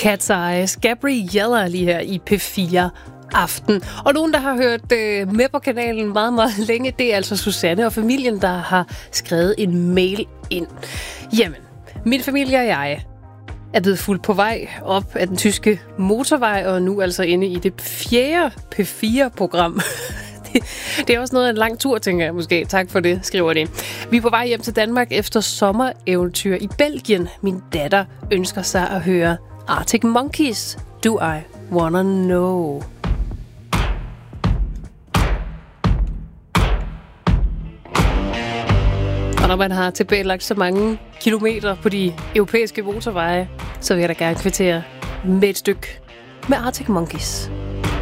Cat's Eyes, Gabriella lige her i P4 Aften. Og nogen, der har hørt med på kanalen meget, meget længe, det er altså Susanne og familien, der har skrevet en mail ind. Jamen, min familie og jeg er blevet fuldt på vej op ad den tyske motorvej, og nu altså inde i det 4. P4-program. Det er også noget af en lang tur, tænker jeg måske. Tak for det, skriver det. Vi er på vej hjem til Danmark efter sommereventyr i Belgien. Min datter ønsker sig at høre Arctic Monkeys, Do I Wanna Know. Og når man har tilbagelagt så mange kilometer på de europæiske motorveje, så vil jeg da gerne kvittere med et stykke med Arctic Monkeys.